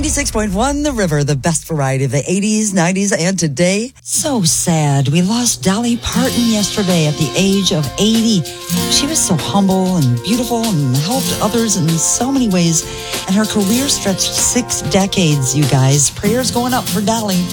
96.1 The River, the best variety of the 80s, 90s, and today. So sad. We lost Dolly Parton yesterday at the age of 80. She was so humble and beautiful and helped others in so many ways. And her career stretched 6 decades, you guys. Prayers going up for Dolly.